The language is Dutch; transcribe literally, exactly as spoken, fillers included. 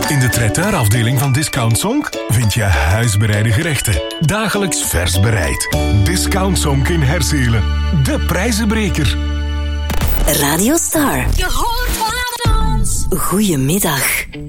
In de traiteurafdeling van Discount Zonk vind je huisbereide gerechten. Dagelijks vers bereid. Discount Zonk in Herzelen. De prijzenbreker. Radio Star. Je hoort van ons. Goedemiddag.